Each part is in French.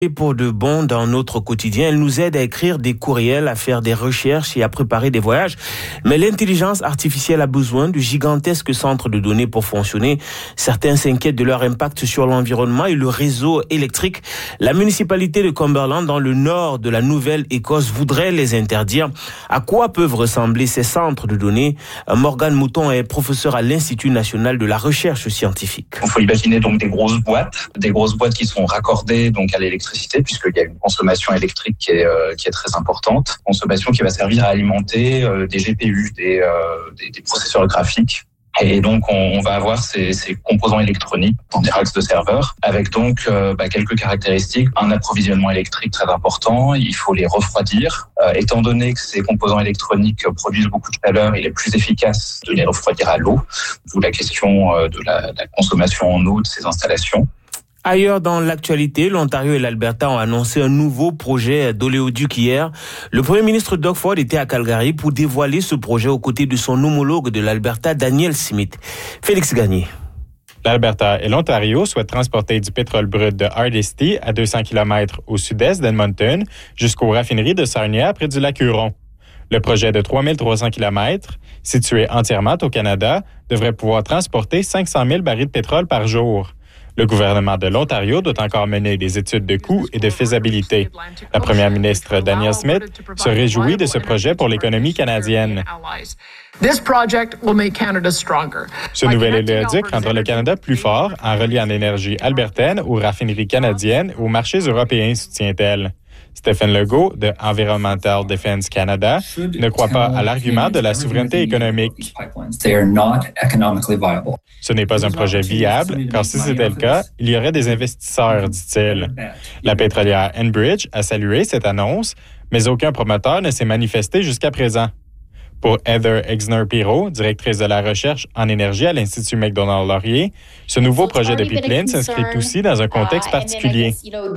Et pour de bon dans notre quotidien, elle nous aide à écrire des courriels, à faire des recherches et à préparer des voyages. Mais l'intelligence artificielle a besoin de gigantesques centres de données pour fonctionner. Certains s'inquiètent de leur impact sur l'environnement et le réseau électrique. La municipalité de Cumberland, dans le nord de la Nouvelle-Écosse, voudrait les interdire. À quoi peuvent ressembler ces centres de données? Morgane Mouton est professeur à l'Institut national de la recherche scientifique. Il faut imaginer donc des grosses boîtes qui sont raccordées donc à l'électricité, puisqu'il y a une consommation électrique qui est très importante, consommation qui va servir à alimenter des GPU, des processeurs graphiques. Et donc, on va avoir ces composants électroniques dans des racks de serveurs avec donc quelques caractéristiques. Un approvisionnement électrique très important, il faut les refroidir. Étant donné que ces composants électroniques produisent beaucoup de chaleur, il est plus efficace de les refroidir à l'eau, d'où la question de la consommation en eau de ces installations. Ailleurs dans l'actualité, l'Ontario et l'Alberta ont annoncé un nouveau projet d'oléoduc hier. Le premier ministre Doug Ford était à Calgary pour dévoiler ce projet aux côtés de son homologue de l'Alberta, Daniel Smith. Félix Gagné. L'Alberta et l'Ontario souhaitent transporter du pétrole brut de Hardisty à 200 km au sud-est d'Edmonton jusqu'aux raffineries de Sarnia près du lac Huron. Le projet de 3300 km, situé entièrement au Canada, devrait pouvoir transporter 500 000 barils de pétrole par jour. Le gouvernement de l'Ontario doit encore mener des études de coûts et de faisabilité. La première ministre Danielle Smith se réjouit de ce projet pour l'économie canadienne. Ce nouvel oléoduc rendra le Canada plus fort en reliant l'énergie albertaine aux raffineries canadiennes et aux marchés européens, soutient-elle. Stephen Legault, de Environmental Defense Canada, ne croit pas à l'argument de la souveraineté économique. Ce n'est pas un projet viable, car si c'était le cas, il y aurait des investisseurs, dit-il. La pétrolière Enbridge a salué cette annonce, mais aucun promoteur ne s'est manifesté jusqu'à présent. Pour Heather Exner-Pirot, directrice de la recherche en énergie à l'Institut Macdonald-Laurier, ce nouveau projet de pipeline s'inscrit aussi dans un contexte particulier.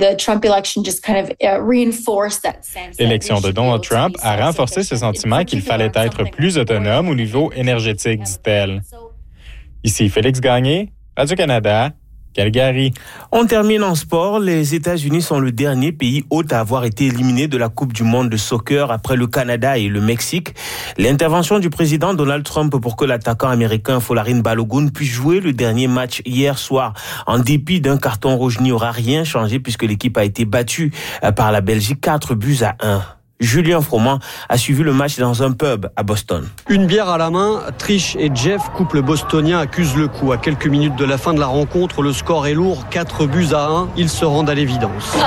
L'élection de Donald Trump a renforcé ce sentiment qu'il fallait être plus autonome au niveau énergétique, dit-elle. Ici Félix Gagné, Radio-Canada, Calgary. On termine en sport. Les États-Unis sont le dernier pays hôte à avoir été éliminé de la Coupe du monde de soccer après le Canada et le Mexique. L'intervention du président Donald Trump pour que l'attaquant américain Folarin Balogun puisse jouer le dernier match hier soir en dépit d'un carton rouge n'y aura rien changé puisque l'équipe a été battue par la Belgique 4-1. Julien Froment a suivi le match dans un pub à Boston. Une bière à la main, Trish et Jeff, couple bostonien, accusent le coup. À quelques minutes de la fin de la rencontre, le score est lourd, 4-1. Ils se rendent à l'évidence.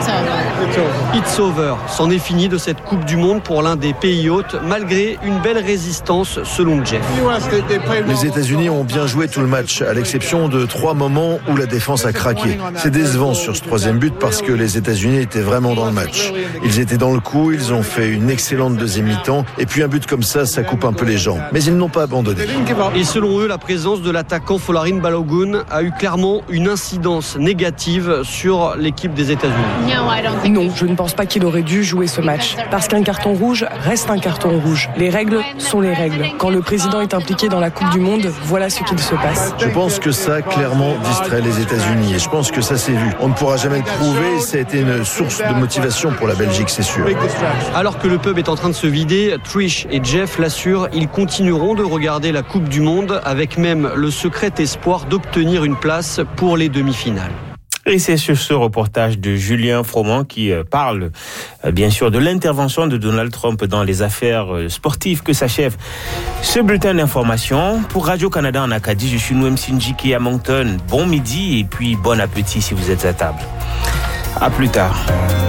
It's over. C'en est fini de cette Coupe du Monde pour l'un des pays hôtes, malgré une belle résistance selon Jeff. Les États-Unis ont bien joué tout le match, à l'exception de 3 moments où la défense a craqué. C'est décevant sur ce 3e but parce que les États-Unis étaient vraiment dans le match. Ils étaient dans le coup, ils ont fait une excellente deuxième mi-temps et puis un but comme ça coupe un peu les jambes. Mais ils n'ont pas abandonné. Et selon eux, la présence de l'attaquant Folarin Balogun a eu clairement une incidence négative sur l'équipe des États-Unis. Non, je ne pense pas qu'il aurait dû jouer ce match. Parce qu'un carton rouge reste un carton rouge. Les règles sont les règles. Quand le président est impliqué dans la Coupe du Monde, voilà ce qu'il se passe. Je pense que ça a clairement distrait les États-Unis et je pense que ça s'est vu. On ne pourra jamais le prouver, ça a été une source de motivation pour la Belgique, c'est sûr. Alors que le pub est en train de se vider, Trish et Jeff l'assurent, ils continueront de regarder la Coupe du Monde avec même le secret espoir d'obtenir une place pour les demi-finales. Et c'est sur ce reportage de Julien Froment qui parle bien sûr de l'intervention de Donald Trump dans les affaires sportives que s'achève ce bulletin d'information. Pour Radio-Canada en Acadie, je suis Noem Sinjiki à Moncton. Bon midi et puis bon appétit si vous êtes à table. À plus tard.